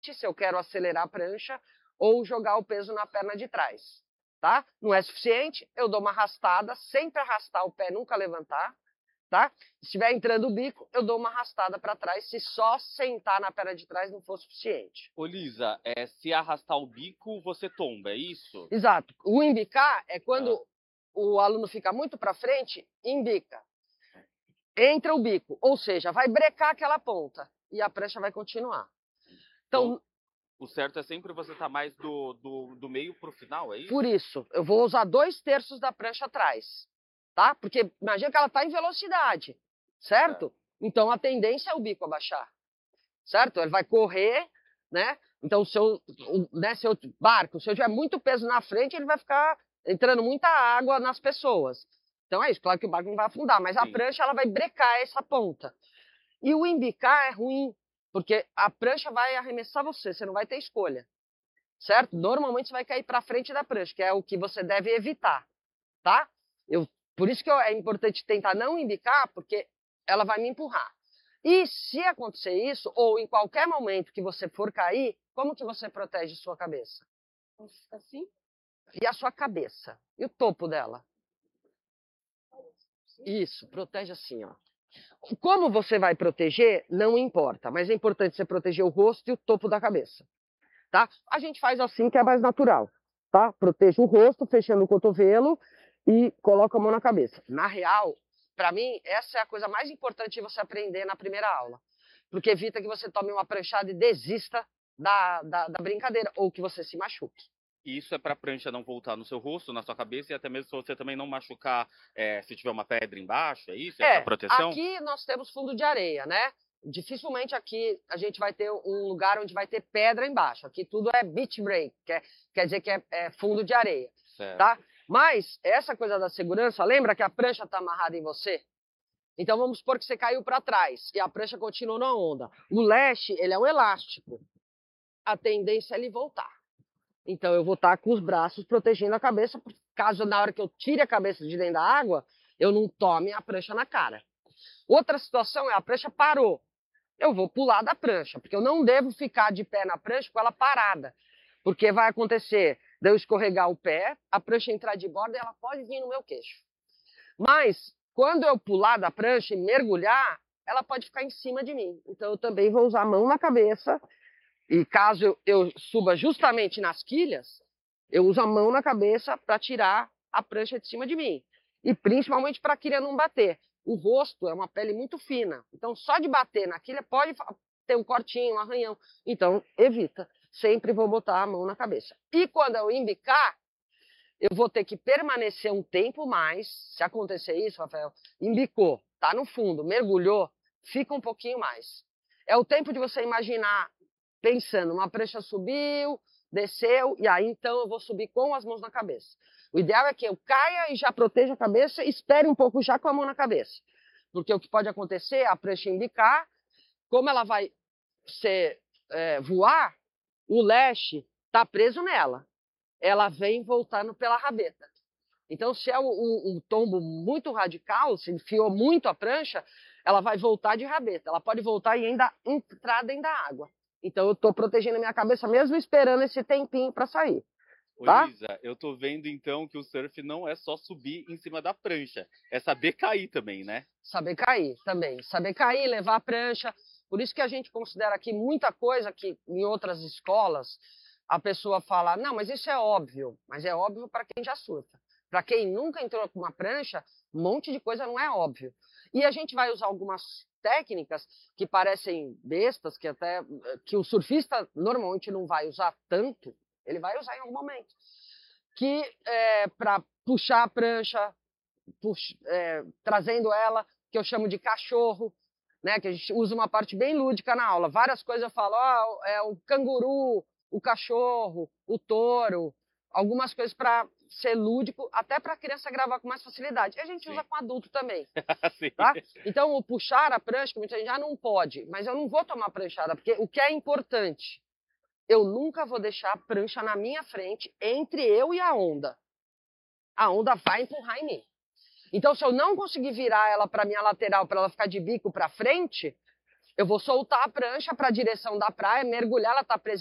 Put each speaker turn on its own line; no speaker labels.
se eu quero acelerar a prancha ou jogar o peso na perna de trás, tá? Não é suficiente, eu dou uma arrastada, sempre arrastar o pé, nunca levantar, tá? Se estiver entrando o bico, eu dou uma arrastada para trás, se só sentar na perna de trás não for suficiente.
Ô, Lisa, se arrastar o bico, você tomba, é isso?
Exato. O embicar é quando o aluno fica muito para frente, embica. Entra o bico, ou seja, vai brecar aquela ponta e a prancha vai continuar. Então,
o certo é sempre você estar mais do meio para o final, é isso?
Por isso, eu vou usar 2/3 da prancha atrás, tá? Porque imagina que ela está em velocidade, certo? Então a tendência é o bico abaixar, certo? Ele vai correr, né? Então seu barco, se eu tiver muito peso na frente, ele vai ficar entrando muita água nas pessoas. Então é isso, claro que o barco não vai afundar, mas a prancha ela vai brecar essa ponta. E o embicar é ruim, porque a prancha vai arremessar você, você não vai ter escolha. Certo? Normalmente você vai cair para frente da prancha, que é o que você deve evitar, tá? Por isso que é importante tentar não embicar, porque ela vai me empurrar. E se acontecer isso, ou em qualquer momento que você for cair, como que você protege sua cabeça?
Assim?
E a sua cabeça? E o topo dela? Isso, protege assim, ó. Como você vai proteger, não importa, mas é importante você proteger o rosto e o topo da cabeça. Tá? A gente faz assim que é mais natural, tá? Proteja o rosto, fechando o cotovelo e coloca a mão na cabeça. Na real, para mim, essa é a coisa mais importante de você aprender na primeira aula. Porque evita que você tome uma pranchada e desista da brincadeira, ou que você se machuque.
E isso é para a prancha não voltar no seu rosto, na sua cabeça, e até mesmo se você também não machucar, se tiver uma pedra embaixo, é isso? Essa proteção?
Aqui nós temos fundo de areia, né? Dificilmente aqui a gente vai ter um lugar onde vai ter pedra embaixo. Aqui tudo é beach break, quer dizer que é fundo de areia, tá? Mas essa coisa da segurança, lembra que a prancha está amarrada em você? Então vamos supor que você caiu para trás e a prancha continua na onda. O leste, ele é um elástico. A tendência é ele voltar. Então eu vou estar com os braços protegendo a cabeça, caso na hora que eu tire a cabeça de dentro da água, eu não tome a prancha na cara. Outra situação é a prancha parou. Eu vou pular da prancha, porque eu não devo ficar de pé na prancha com ela parada. Porque vai acontecer de eu escorregar o pé, a prancha entrar de borda e ela pode vir no meu queixo. Mas, quando eu pular da prancha e mergulhar, ela pode ficar em cima de mim. Então, eu também vou usar a mão na cabeça. E caso eu suba justamente nas quilhas, eu uso a mão na cabeça para tirar a prancha de cima de mim. E principalmente para a quilha não bater. O rosto é uma pele muito fina, então só de bater na quilha pode ter um cortinho, um arranhão. Então, evita. Sempre vou botar a mão na cabeça. E quando eu embicar, eu vou ter que permanecer um tempo mais. Se acontecer isso, Rafael, embicou, tá no fundo, mergulhou, fica um pouquinho mais. É o tempo de você imaginar, pensando, uma prancha subiu, desceu, e aí então eu vou subir com as mãos na cabeça. O ideal é que eu caia e já proteja a cabeça e espere um pouco já com a mão na cabeça. Porque o que pode acontecer é a prancha embicar, como ela vai voar, o leste está preso nela. Ela vem voltando pela rabeta. Então, se é um tombo muito radical, se enfiou muito a prancha, ela vai voltar de rabeta. Ela pode voltar e ainda entrar dentro da água. Então, eu estou protegendo a minha cabeça mesmo esperando esse tempinho para sair. Tá?
Ô, Lisa, eu tô vendo então que o surf não é só subir em cima da prancha, é saber cair também, né?
Saber cair também. Saber cair, levar a prancha. Por isso que a gente considera aqui muita coisa que em outras escolas a pessoa fala, não, mas isso é óbvio. Mas é óbvio para quem já surfa. Para quem nunca entrou com uma prancha, um monte de coisa não é óbvio. E a gente vai usar algumas técnicas que parecem bestas, que o surfista normalmente não vai usar tanto, ele vai usar em algum momento. Que para puxar a prancha, trazendo ela, que eu chamo de cachorro, né? Que a gente usa uma parte bem lúdica na aula. Várias coisas eu falo, o canguru, o cachorro, o touro, algumas coisas para ser lúdico, até para a criança gravar com mais facilidade. E a gente usa com adulto também. Tá? Então, o puxar a prancha, que muita gente já não pode, mas eu não vou tomar pranchada, porque o que é importante, eu nunca vou deixar a prancha na minha frente, entre eu e a onda. A onda vai empurrar em mim. Então, se eu não conseguir virar ela para minha lateral, para ela ficar de bico para frente, Eu vou soltar a prancha para a direção da praia, mergulhar, ela está presa